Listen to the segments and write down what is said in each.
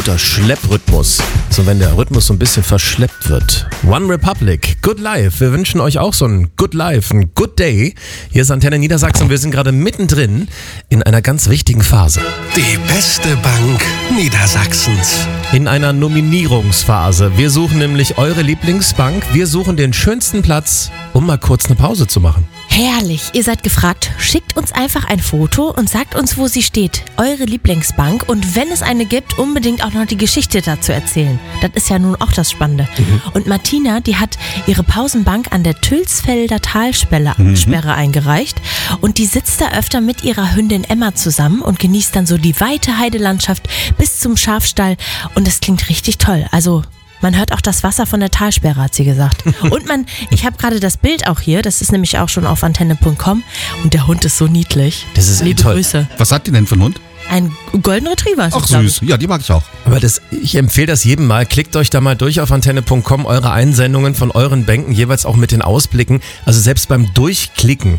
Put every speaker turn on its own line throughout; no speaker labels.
guter Schlepprhythmus. So wenn der Rhythmus so ein bisschen verschleppt wird. One Republic, Good Life. Wir wünschen euch auch so ein Good Life, ein Good Day. Hier ist Antenne Niedersachsen. Wir sind gerade mittendrin in einer ganz wichtigen Phase.
Die beste Bank Niedersachsens.
In einer Nominierungsphase. Wir suchen nämlich eure Lieblingsbank. Wir suchen den schönsten Platz, um mal kurz eine Pause zu machen.
Herrlich, ihr seid gefragt, schickt uns einfach ein Foto und sagt uns, wo sie steht. Eure Lieblingsbank und wenn es eine gibt, unbedingt auch noch die Geschichte dazu erzählen. Das ist ja nun auch das Spannende. Und Martina, die hat ihre Pausenbank an der Tülsfelder Talsperre eingereicht und die sitzt da öfter mit ihrer Hündin Emma zusammen und genießt dann so die weite Heidelandschaft bis zum Schafstall und das klingt richtig toll. Also man hört auch das Wasser von der Talsperre, hat sie gesagt. Und ich habe gerade das Bild auch hier, das ist nämlich auch schon auf antenne.com und der Hund ist so niedlich.
Das ist
Liebe
toll.
Grüße.
Was hat die denn für ein Hund?
Ein Golden Retriever.
Ach süß, ja, die mag ich auch.
Aber ich empfehle das jedem mal. Klickt euch da mal durch auf antenne.com, eure Einsendungen von euren Bänken, jeweils auch mit den Ausblicken. Also selbst beim Durchklicken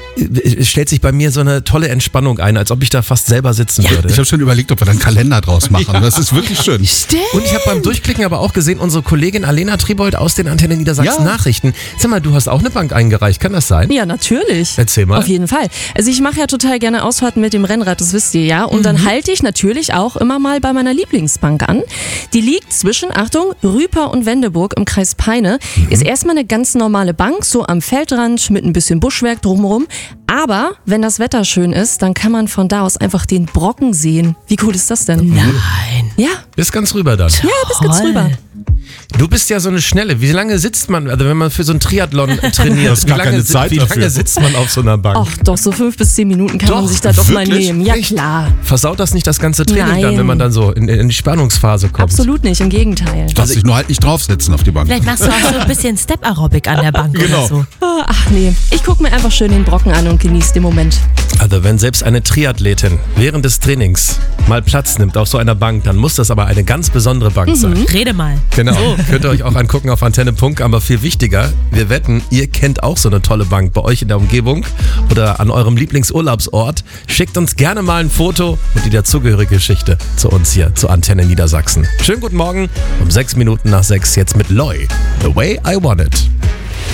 stellt sich bei mir so eine tolle Entspannung ein, als ob ich da fast selber sitzen würde.
Ich habe schon überlegt, ob wir da einen Kalender draus machen. Das ist wirklich schön.
Stimmt.
Und ich habe beim Durchklicken aber auch gesehen, unsere Kollegin Alena Tribold aus den Antenne Niedersachsen Nachrichten. Sag mal, du hast auch eine Bank eingereicht, kann das sein?
Ja, natürlich.
Erzähl mal.
Auf jeden Fall. Also ich mache ja total gerne Ausfahrten mit dem Rennrad, das wisst ihr ja. Und dann halte ich natürlich auch immer mal bei meiner Lieblingsbank an. Die liegt zwischen, Achtung, Rüper und Wendeburg im Kreis Peine. Ist erstmal eine ganz normale Bank, so am Feldrand mit ein bisschen Buschwerk drumherum. Aber wenn das Wetter schön ist, dann kann man von da aus einfach den Brocken sehen. Wie cool ist das denn?
Nein.
Ja,
Bis ganz rüber dann.
ja, bis ganz
Toll.
rüber.
Du bist ja so eine Schnelle. Wie lange sitzt man, also wenn man für so einen Triathlon trainiert,
Das ist gar keine Zeit
wie
dafür.
lange sitzt man auf so einer Bank?
Ach doch, so 5 bis 10 Minuten kann man
Doch,
sich da doch mal
wirklich?
nehmen. Ja,
Echt?
klar.
Versaut das nicht das ganze Training dann,
Nein.
wenn man dann so in die Spannungsphase kommt?
Absolut nicht, im Gegenteil.
Du darfst dich nur halt nicht draufsetzen auf die Bank.
Vielleicht machst du auch so ein bisschen Step-Aerobic an der Bank
Genau.
oder so.
Ach nee, ich gucke mir einfach schön den Brocken an und genieße den Moment.
Also wenn selbst eine Triathletin während des Trainings mal Platz nimmt auf so einer Bank, dann muss das aber eine ganz besondere Bank sein.
Rede mal.
Genau. Könnt ihr euch auch angucken auf antenne.com. Aber viel wichtiger, wir wetten, ihr kennt auch so eine tolle Bank bei euch in der Umgebung oder an eurem Lieblingsurlaubsort. Schickt uns gerne mal ein Foto und die dazugehörige Geschichte zu uns hier, zu Antenne Niedersachsen. Schönen guten Morgen, um 6 Minuten nach 6 jetzt mit Loy. The Way I Want It.